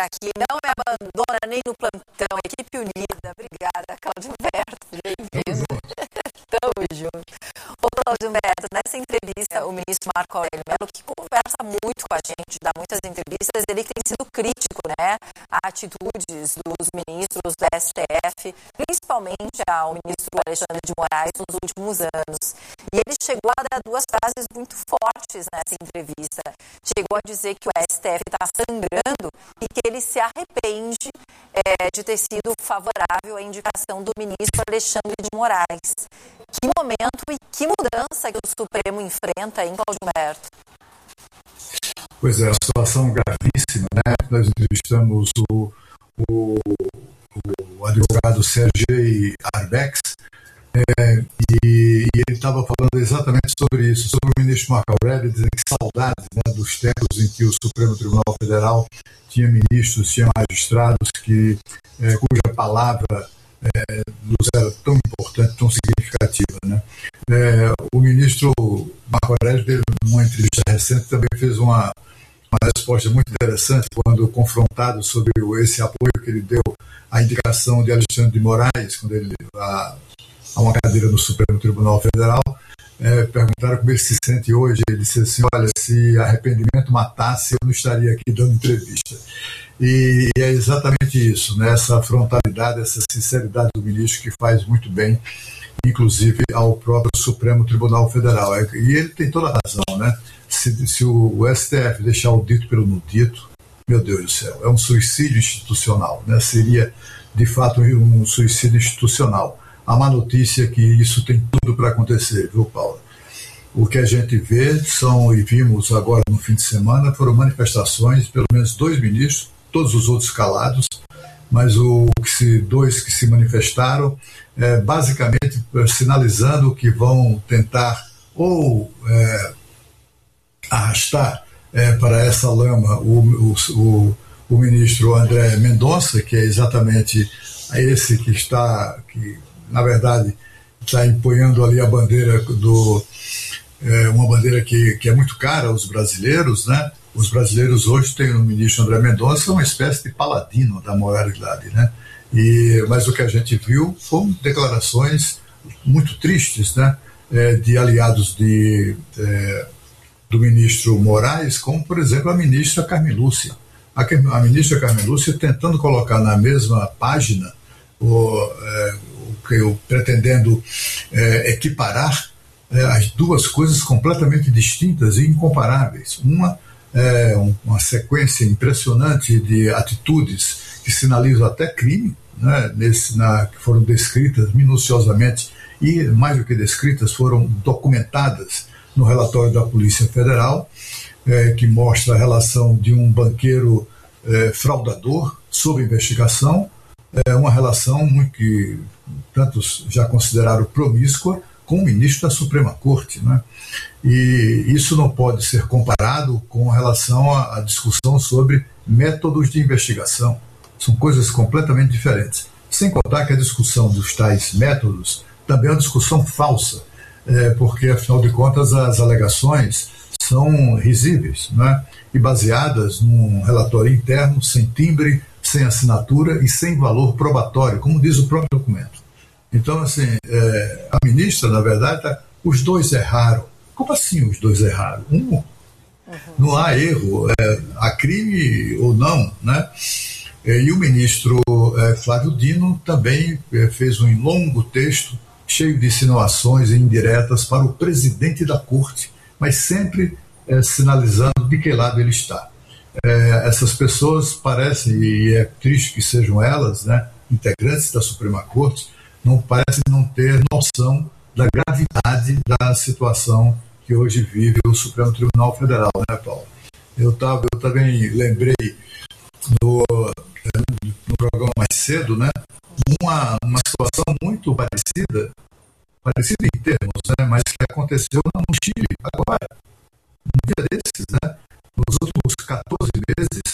está aqui, não me abandona nem no plantão, equipe unida. Obrigada, Cláudio Humberto, bem-vindo. Tamo junto. Ô, Cláudio Humberto, nessa entrevista, o ministro Marco Aurélio Mello, que conversa muito com a gente, dá muitas entrevistas, ele tem sido crítico, né, a atitudes dos ministros do STF, principalmente ao ministro Alexandre de Moraes nos últimos anos. E ele chegou a dar duas frases muito fortes nessa entrevista. Chegou a dizer que o STF está sangrando e que ele se arrepende de ter sido favorável à indicação do ministro Alexandre de Moraes. Que momento e que mudança que o Supremo enfrenta, hein, Cláudio Humberto? Pois é, a situação gravíssima, né? Nós entrevistamos o advogado Sergei Arbex, e ele estava falando exatamente sobre isso, sobre o ministro Marco Aurélio, dizendo que saudades, né, dos tempos em que o Supremo Tribunal Federal tinha ministros, tinha magistrados cuja palavra nos era tão importante, tão significativa, né? O ministro Marco Aurélio, numa entrevista recente, também fez uma resposta muito interessante quando confrontado sobre esse apoio que ele deu à indicação de Alexandre de Moraes, quando ele a uma cadeira no Supremo Tribunal Federal. Perguntaram como ele se sente hoje. Ele disse assim: olha, se arrependimento matasse, eu não estaria aqui dando entrevista. E é exatamente isso, né? Essa frontalidade, essa sinceridade do ministro que faz muito bem, inclusive ao próprio Supremo Tribunal Federal. E ele tem toda a razão, né? Se o STF deixar o dito pelo não dito, meu Deus do céu, é um suicídio institucional, né? Seria, de fato, um suicídio institucional. A má notícia é que isso tem tudo para acontecer, viu, Paulo? O que a gente vê e vimos agora no fim de semana, foram manifestações, pelo menos 2 ministros, todos os outros calados, mas dois que se manifestaram, basicamente sinalizando que vão tentar ou arrastar para essa lama o ministro André Mendonça, que é exatamente esse que na verdade está empunhando ali a bandeira uma bandeira que é muito cara aos brasileiros, né? Os brasileiros hoje têm no ministro André Mendonça uma espécie de paladino da moralidade, né? Mas o que a gente viu foram declarações muito tristes, né? De aliados do ministro Moraes, como, por exemplo, a ministra Carmen Lúcia. A ministra Carmen Lúcia tentando colocar na mesma página pretendendo equiparar as duas coisas completamente distintas e incomparáveis. Uma sequência impressionante de atitudes que sinalizam até crime, né, que foram descritas minuciosamente e, mais do que descritas, foram documentadas no relatório da Polícia Federal, que mostra a relação de um banqueiro fraudador sob investigação, uma relação que tantos já consideraram promíscua com o ministro da Suprema Corte, né? E isso não pode ser comparado com relação à discussão sobre métodos de investigação. São coisas completamente diferentes. Sem contar que a discussão dos tais métodos também é uma discussão falsa, porque, afinal de contas, as alegações são risíveis, né? E baseadas num relatório interno, sem timbre, sem assinatura e sem valor probatório, como diz o próprio documento. Então, assim, a ministra, na verdade, os dois erraram. Como assim os dois erraram? Não há erro, há crime ou não, né? E o ministro Flávio Dino também fez um longo texto cheio de insinuações e indiretas para o presidente da corte, mas sempre sinalizando de que lado ele está. Essas pessoas parecem, e é triste que sejam elas, né, integrantes da Suprema Corte, parecem não ter noção da gravidade da situação que hoje vive o Supremo Tribunal Federal, né, Paulo? Eu também lembrei no programa mais cedo, né, uma situação muito parecida em termos, né, mas que aconteceu no Chile agora, um dia desses, né? Nos últimos 14 meses,